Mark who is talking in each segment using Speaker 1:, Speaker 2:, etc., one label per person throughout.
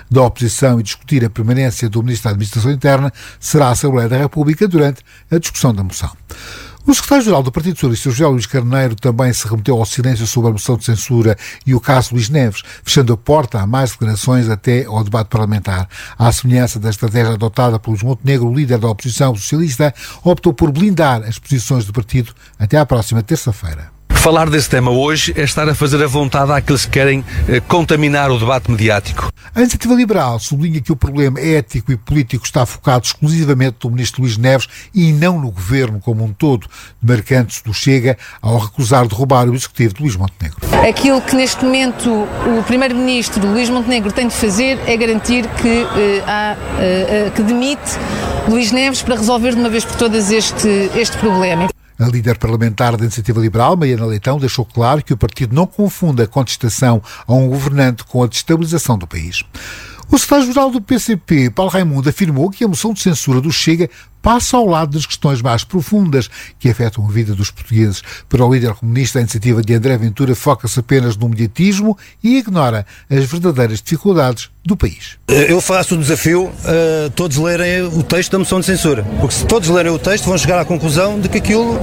Speaker 1: da oposição e discutir a permanência do Ministro da Administração Interna será a Assembleia da República durante a discussão da moção. O secretário-geral do Partido Socialista, José Luís Carneiro, também se remeteu ao silêncio sobre a moção de censura e o caso Luís Neves, fechando a porta a mais declarações até ao debate parlamentar. À semelhança da estratégia adotada por Luís Montenegro, o líder da oposição socialista optou por blindar as posições do partido até à próxima terça-feira.
Speaker 2: Falar desse tema hoje é estar a fazer a vontade àqueles que querem contaminar o debate mediático.
Speaker 1: A Iniciativa Liberal sublinha que o problema ético e político está focado exclusivamente no ministro Luís Neves e não no governo como um todo, demarcando-se do Chega ao recusar derrubar o executivo de Luís Montenegro.
Speaker 3: Aquilo que neste momento o primeiro-ministro Luís Montenegro tem de fazer é garantir que demite Luís Neves para resolver de uma vez por todas este problema.
Speaker 1: A líder parlamentar da Iniciativa Liberal, Mariana Leitão, deixou claro que o partido não confunde a contestação a um governante com a destabilização do país. O secretário-geral do PCP, Paulo Raimundo, afirmou que a moção de censura do Chega passa ao lado das questões mais profundas que afetam a vida dos portugueses. Para o líder comunista, a iniciativa de André Ventura foca-se apenas no mediatismo e ignora as verdadeiras dificuldades do país.
Speaker 4: Eu faço o desafio a todos lerem o texto da moção de censura, porque se todos lerem o texto vão chegar à conclusão de que aquilo,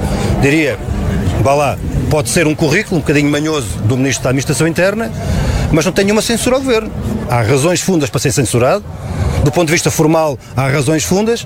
Speaker 4: pode ser um currículo um bocadinho manhoso do Ministro da Administração Interna, mas não tem nenhuma censura ao Governo. Há razões fundas para ser censurado. Do ponto de vista formal, há razões fundas.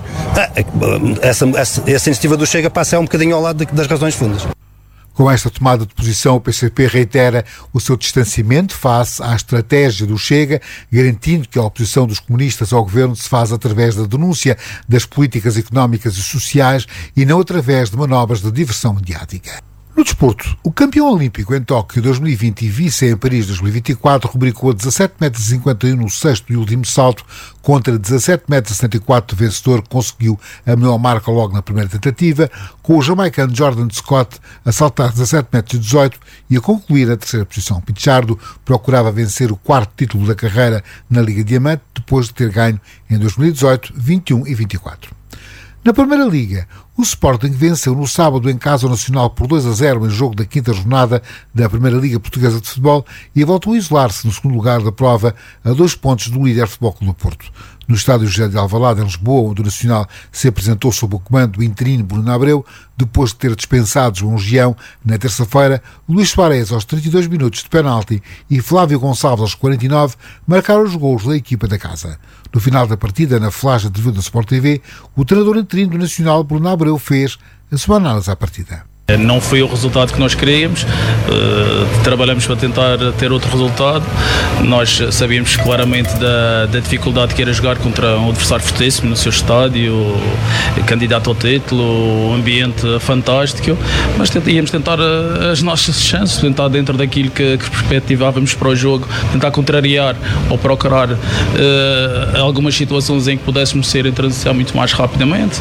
Speaker 4: Essa iniciativa do Chega passa um bocadinho ao lado das razões fundas.
Speaker 1: Com esta tomada de posição, o PCP reitera o seu distanciamento face à estratégia do Chega, garantindo que a oposição dos comunistas ao governo se faz através da denúncia das políticas económicas e sociais e não através de manobras de diversão mediática. No desporto, o campeão olímpico em Tóquio 2020 e vice em Paris 2024 rubricou 17,51 m no sexto e último salto contra 17,74 m do vencedor, que conseguiu a melhor marca logo na primeira tentativa, com o jamaicano Jordan Scott a saltar 17,18 m e a concluir na terceira posição. Pichardo procurava vencer o quarto título da carreira na Liga Diamante, depois de ter ganho em 2018, 21 e 24. Na Primeira Liga, o Sporting venceu no sábado em casa o Nacional por 2-0 em jogo da quinta jornada da Primeira Liga Portuguesa de Futebol e voltou a isolar-se no segundo lugar da prova a 2 pontos do líder Futebol Clube do Porto. No estádio José de Alvalade, em Lisboa, onde o Nacional se apresentou sob o comando do interino Bruno Abreu, depois de ter dispensado João Gião na terça-feira, Luís Soares aos 32 minutos de penalti e Flávio Gonçalves aos 49 marcaram os golos da equipa da casa. No final da partida, na flash de TV da Sport TV, o treinador interino do Nacional, Bruno Abreu, fez a sua análise à partida.
Speaker 5: Não foi o resultado que nós queríamos, trabalhamos para tentar ter outro resultado. Nós sabíamos claramente da dificuldade que era jogar contra um adversário fortíssimo no seu estádio, candidato ao título, um ambiente fantástico, mas íamos tentar as nossas chances, tentar dentro daquilo que perspectivávamos para o jogo, tentar contrariar ou procurar algumas situações em que pudéssemos ser em transição muito mais rapidamente.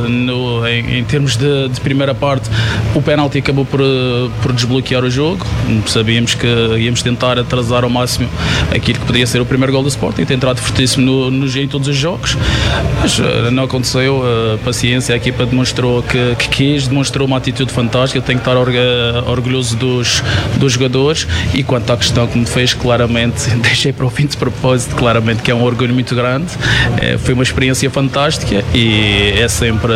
Speaker 5: Em termos de primeira parte, o penalti acabou por desbloquear o jogo. Sabíamos que íamos tentar atrasar ao máximo aquilo que podia ser o primeiro gol do Sporting, tem entrado fortíssimo em todos os jogos, mas não aconteceu. A paciência, a equipa demonstrou que quis, demonstrou uma atitude fantástica. Tenho que estar orgulhoso dos jogadores. E quanto à questão que me fez, claramente deixei para o fim de propósito, claramente que é um orgulho muito grande. Foi uma experiência fantástica e é sempre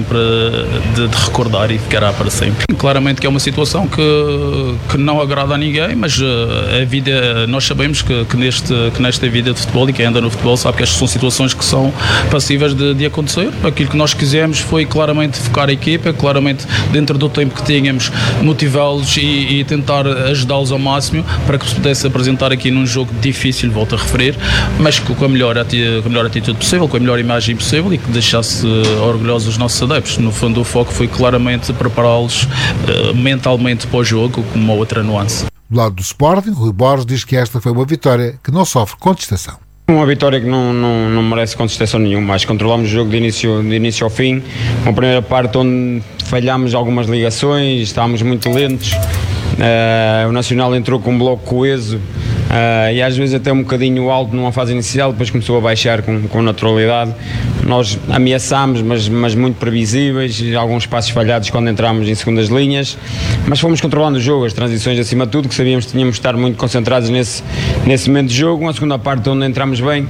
Speaker 5: de recordar e ficará para sempre. Claramente que é uma situação que não agrada a ninguém, mas a vida, nós sabemos que nesta vida de futebol, e quem anda no futebol sabe que estas são situações que são passíveis de acontecer. Aquilo que nós quisemos foi claramente focar a equipa, claramente dentro do tempo que tínhamos, motivá-los e tentar ajudá-los ao máximo para que se pudesse apresentar aqui num jogo difícil, volto a referir, mas com a melhor atitude possível, com a melhor imagem possível e que deixasse orgulhosos os nossos adeptos. No fundo, o foco foi claramente prepará-los mentalmente para o jogo, com uma outra nuance.
Speaker 1: Do lado do Sporting, Rui Borges diz que esta foi uma vitória que não sofre contestação.
Speaker 6: Uma vitória que não merece contestação nenhuma, mas controlámos o jogo de início ao fim. Uma primeira parte onde falhámos algumas ligações, estávamos muito lentos. O Nacional entrou com um bloco coeso e às vezes até um bocadinho alto numa fase inicial, depois começou a baixar com naturalidade. Nós ameaçámos, mas muito previsíveis, alguns passos falhados quando entramos em segundas linhas, mas fomos controlando o jogo, as transições acima de tudo, que sabíamos que tínhamos de estar muito concentrados nesse momento de jogo. Uma segunda parte onde entramos bem,